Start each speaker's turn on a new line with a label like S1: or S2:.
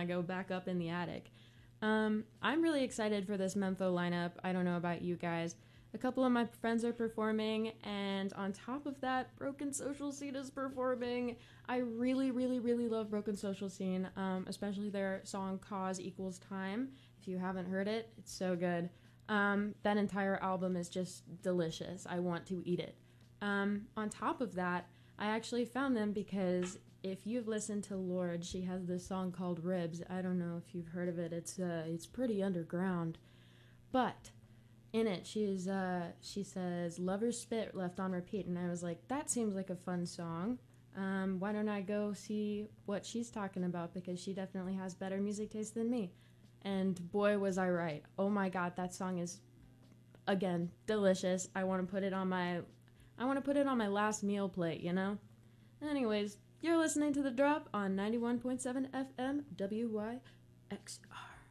S1: I go back up in the attic. I'm really excited for this Mempho lineup. I don't know about you guys. A couple of my friends are performing, and on top of that, Broken Social Scene is performing. I really, really, really love Broken Social Scene, especially their song Cause Equals Time. If you haven't heard it, it's so good. That entire album is just delicious. I want to eat it. On top of that, I actually found them because if you've listened to Lorde, she has this song called Ribs. I don't know if you've heard of it. It's pretty underground, but in it she says "Lover's Spit" left on repeat, and I was like, that seems like a fun song. Why don't I go see what she's talking about, because she definitely has better music taste than me. And boy, was I right. Oh my god, that song is, again, delicious. I want to put it on my last meal plate, you know? Anyways, you're listening to The Drop on 91.7 FM WYXR.